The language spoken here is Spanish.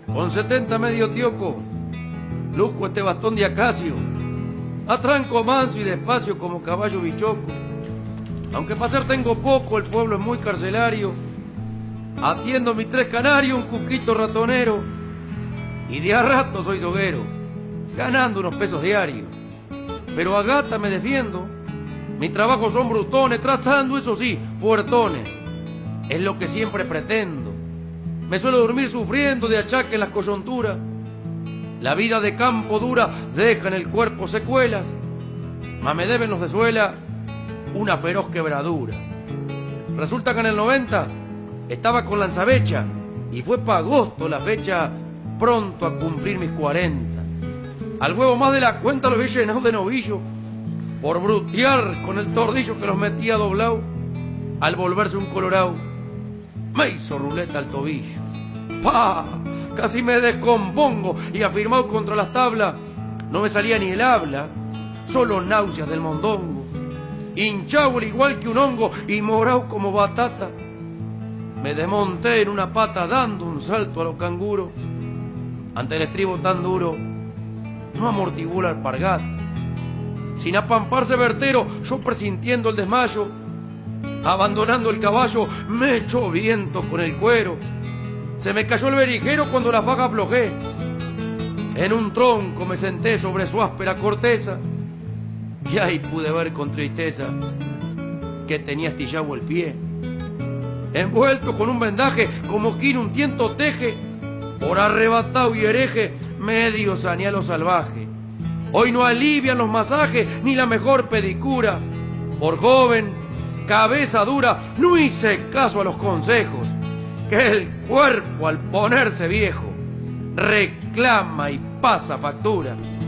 Con 70 medio tioco, luzco este bastón de acacio, atranco manso y despacio como caballo bichoco. Aunque pasar tengo poco, el pueblo es muy carcelario. Atiendo mis 3 canarios, un cuquito ratonero, y de a rato soy doguero, ganando unos pesos diarios. Pero a gata me defiendo, mis trabajos son brutones, tratando, eso sí, fuertones. Es lo que siempre pretendo. Me suelo dormir sufriendo de achaque en las coyunturas. La vida de campo dura deja en el cuerpo secuelas, mas me deben los de suela una feroz quebradura. Resulta que en el 90 estaba con Lanzabecha y fue para agosto la fecha, pronto a cumplir mis 40. Al huevo más de la cuenta lo había llenado de novillo por brutear con el tordillo que los metía doblado. Al volverse un colorado me hizo ruleta al tobillo. ¡Pah! Casi me descompongo y afirmado contra las tablas no me salía ni el habla, solo náuseas del mondongo. Hinchado al igual que un hongo y morado como batata. Me desmonté en una pata dando un salto a los canguros. Ante el estribo tan duro no amortiguó la alpargata. Sin apamparse vertero, yo presintiendo el desmayo, abandonando el caballo, me echó viento con el cuero. Se me cayó el berijero cuando la faja aflojé. En un tronco me senté sobre su áspera corteza, y ahí pude ver con tristeza que tenía astillado el pie. Envuelto con un vendaje, como quien un tiento teje, por arrebatado y hereje, medio saneé a lo salvaje. Hoy no alivian los masajes ni la mejor pedicura. Por joven, cabeza dura, no hice caso a los consejos, que el cuerpo al ponerse viejo reclama y pasa factura.